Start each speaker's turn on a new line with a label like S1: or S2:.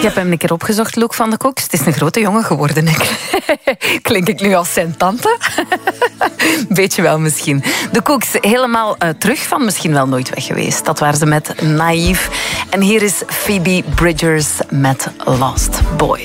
S1: Ik heb hem een keer opgezocht, Luc van de Koks. Het is een grote jongen geworden. Klink ik nu als zijn tante? Beetje wel misschien. De Koks helemaal terug van Misschien wel nooit weg geweest. Dat waren ze met Naïef. En hier is Phoebe Bridgers met Lost Boy.